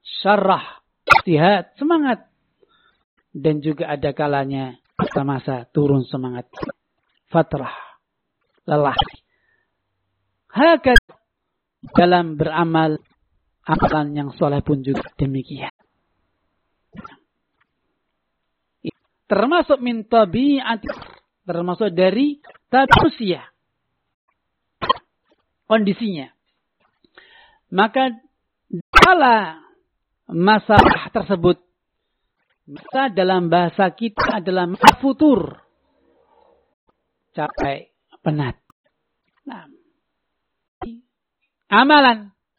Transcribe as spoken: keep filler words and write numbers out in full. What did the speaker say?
syarrah, istihad, semangat. Dan juga ada kalanya masa-masa turun semangat, fatrah, lelah. Hakad dalam beramal, amalan yang soleh pun juga demikian. Termasuk min tabi'ati, termasuk dari tabi'usia, kondisinya. Maka kala masalah tersebut, masa dalam bahasa kita adalah masa futur, capek, penat. Nah, amalan